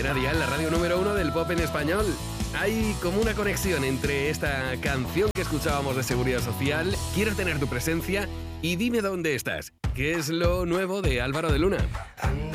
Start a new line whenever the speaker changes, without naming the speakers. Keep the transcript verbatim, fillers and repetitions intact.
Cadena Dial, la radio número uno del pop en español. Hay como una conexión entre esta canción que escuchábamos de Seguridad Social, Quiero tener tu presencia y Dime dónde estás, que es lo nuevo de Álvaro de Luna.
Ando